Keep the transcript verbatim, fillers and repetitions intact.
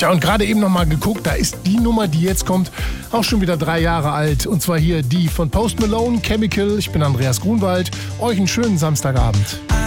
Tja, und gerade eben nochmal geguckt, da ist die Nummer, die jetzt kommt, auch schon wieder drei Jahre alt. Und zwar hier die von Post Malone, Chemical. Ich bin Andreas Grunwald. Euch einen schönen Samstagabend.